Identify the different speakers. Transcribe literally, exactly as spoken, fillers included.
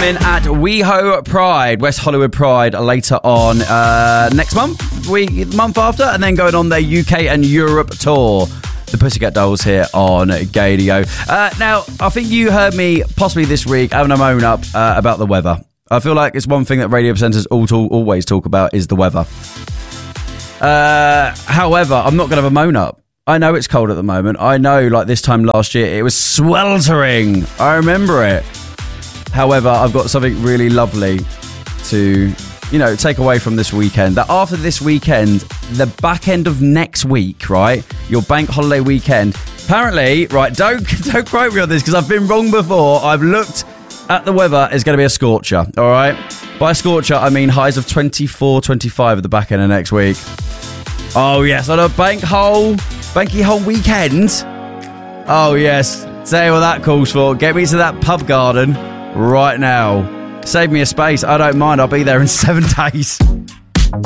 Speaker 1: happening at WeHo Pride, West Hollywood Pride, later on uh, next month, week, month after, and then going on their U K and Europe tour. The Pussycat Dolls here on Gadio. Uh, now, I think you heard me possibly this week having a moan up uh, about the weather. I feel like it's one thing that radio presenters all talk, always talk about is the weather. Uh, however, I'm not going to have a moan up. I know it's cold at the moment. I know, like this time last year, it was sweltering. I remember it. However, I've got something really lovely to, you know, take away from this weekend. That after this weekend, the back end of next week, right, your bank holiday weekend, apparently, right, don't don't quote me on this because I've been wrong before. I've looked at the weather. It's going to be a scorcher, all right? By scorcher, I mean highs of twenty-four, twenty-five at the back end of next week. Oh, yes, on a bank hole, banky hole weekend. Oh, yes, say what that calls for. Get me to that pub garden right now. Save me a space. I don't mind. I'll be there in seven days.